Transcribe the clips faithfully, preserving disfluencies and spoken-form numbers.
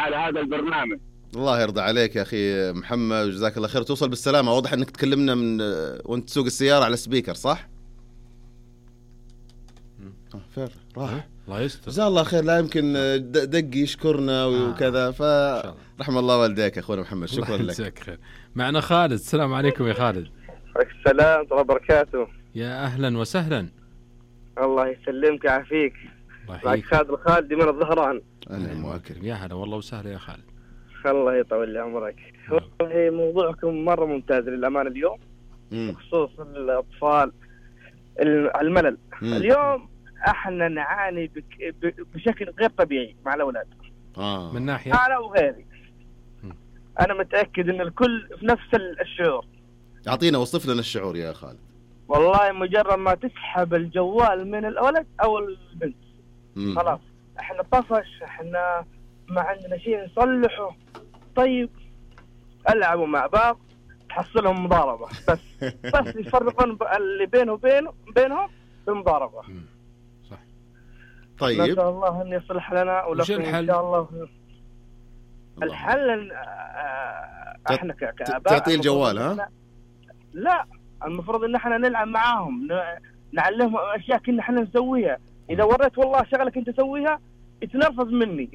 على هذا البرنامج. الله يرضى عليك يا أخي محمد، وجزاك الله خير. توصل بالسلامة. واضح أنك تكلمنا من وأنت تسوق السيارة على سبيكر، صح؟ آه فعلا راح. الله يستر. جزاه الله خير. لا يمكن دق يشكرنا وكذا، فرحم الله والديك أخونا محمد. شكرا لك. جزاك خير. معنا خالد. السلام عليكم يا خالد. السلام ورحمة الله وبركاته. يا أهلا وسهلا. الله يسلمك ويعافيك. معك خالد الخالدي من الظهران. أهلا وأكرم. يا هلا والله وسهلا يا خالد. الله يطول لي عمرك. والله موضوعكم مرة ممتاز للأمانة اليوم، بخصوص الأطفال الملل. مم. اليوم احنا نعاني بك بشكل غير طبيعي مع الأولاد. آه. من ناحية أنا وغيري. مم. أنا متأكد إن الكل في نفس الشعور. أعطينا، وصف لنا الشعور يا خالد. والله مجرد ما تسحب الجوال من الولد أو البنت مم. خلاص احنا طفش، احنا ما عندنا شيء نصلحه. طيب ألعبوا مع بعض تحصلهم مضاربة بس. بس يفرقون اللي بينه وبينه بينهم بمضاربة. صح. طيب نسأل الله أن يصلح لنا ولكم إن شاء الله. الحل احنا كآباء تعطيه الجوال. ها لا، المفروض ان احنا نلعب معاهم، نعلمهم اشياء كنا احنا نسويها. اذا وريت والله شغلك انت تسويها يتنرفز مني.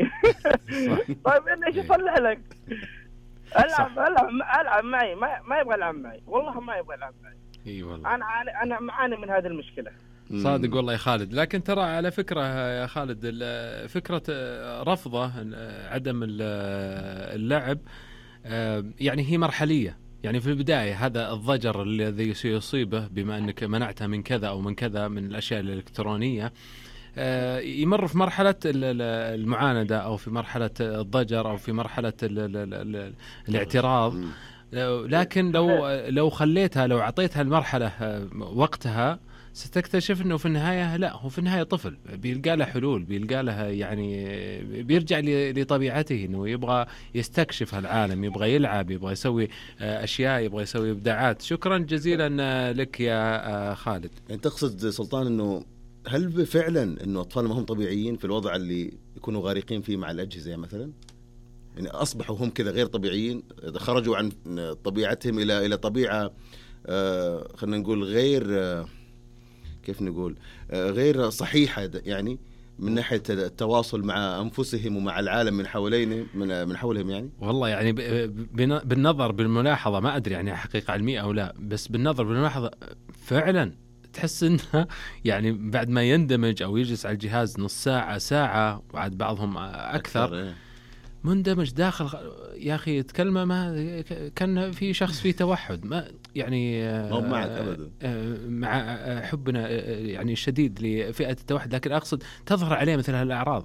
طيب انا ايش اصلح لك؟ العب العب العب معي. ما ما يبغى يلعب معي، والله ما يبغى يلعب معي. اي والله انا انا معاني من هذه المشكله. صادق والله يا خالد. لكن ترى على فكرة يا خالد، فكرة رفضه عدم اللعب يعني هي مرحلية. يعني في البداية هذا الضجر الذي سيصيبه بما أنك منعته من كذا أو من كذا من الأشياء الإلكترونية، يمر في مرحلة المعاندة أو في مرحلة الضجر أو في مرحلة الاعتراض. لكن لو لو خليتها لو أعطيتها المرحلة وقتها ستكتشف أنه في النهاية لا، هو في النهاية طفل بيلقى له حلول، بيلقى له يعني بيرجع لطبيعته أنه يبغى يستكشف العالم، يبغى يلعب، يبغى يسوي أشياء، يبغى يسوي إبداعات. شكرا جزيلا لك يا خالد. أنت تقصد سلطان أنه هل فعلا أنه أطفال ما هم طبيعيين في الوضع اللي يكونوا غارقين فيه مع الأجهزة مثلا؟ يعني أصبحوا هم كذا غير طبيعيين، خرجوا عن طبيعتهم إلى إلى طبيعة آه خلينا نقول غير آه كيف نقول آه غير صحيحة، يعني من ناحية التواصل مع أنفسهم ومع العالم من حواليهم من من حولهم. يعني والله يعني بالنظر بالملاحظة، ما أدري يعني حقيقة علمية أو لا، بس بالنظر بالملاحظة فعلا تحس إنه يعني بعد ما يندمج أو يجلس على الجهاز نص ساعة ساعة، وعاد بعضهم أكثر, أكثر إيه. مندمج داخل يا أخي تكلمة ما كان في شخص فيه توحد، ما يعني ما معك أبدا مع حبنا يعني شديد لفئة التوحد، لكن أقصد تظهر عليه مثل هالأعراض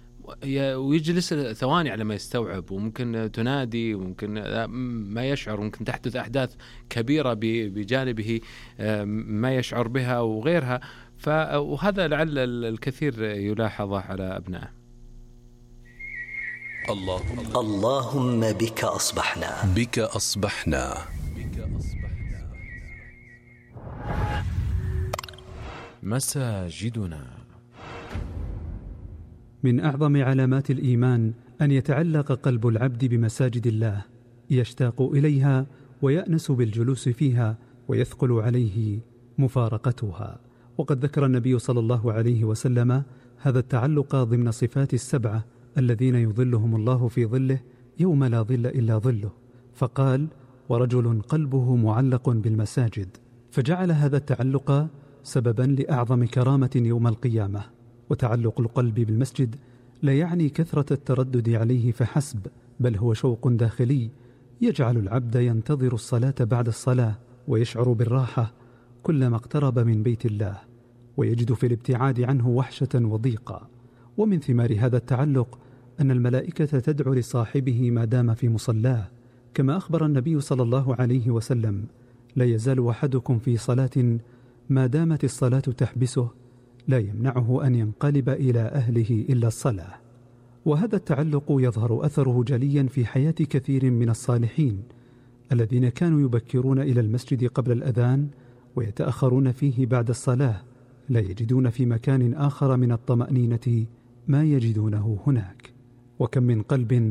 ويجلس ثواني على ما يستوعب، وممكن تنادي وممكن ما يشعر، وممكن تحدث أحداث كبيرة بجانبه ما يشعر بها وغيرها. وهذا لعل الكثير يلاحظه على أبنائه. اللهم اللهم بك أصبحنا بك أصبحنا مساجدنا. من أعظم علامات الإيمان أن يتعلق قلب العبد بمساجد الله، يشتاق إليها ويأنس بالجلوس فيها، ويثقل عليه مفارقتها. وقد ذكر النبي صلى الله عليه وسلم هذا التعلق ضمن صفات السبعة الذين يظلهم الله في ظله يوم لا ظل إلا ظله، فقال: ورجل قلبه معلق بالمساجد. فجعل هذا التعلق سببا لأعظم كرامة يوم القيامة. وتعلق القلب بالمسجد لا يعني كثرة التردد عليه فحسب، بل هو شوق داخلي يجعل العبد ينتظر الصلاة بعد الصلاة، ويشعر بالراحة كلما اقترب من بيت الله، ويجد في الابتعاد عنه وحشة وضيقا. ومن ثمار هذا التعلق أن الملائكة تدعو لصاحبه ما دام في مصلاه، كما أخبر النبي صلى الله عليه وسلم: لا يزال أحدكم في صلاة ما دامت الصلاة تحبسه، لا يمنعه أن ينقلب إلى أهله إلا الصلاة. وهذا التعلق يظهر أثره جليا في حياة كثير من الصالحين الذين كانوا يبكرون إلى المسجد قبل الأذان ويتأخرون فيه بعد الصلاة، لا يجدون في مكان آخر من الطمأنينة ما يجدونه هناك. وكم من قلب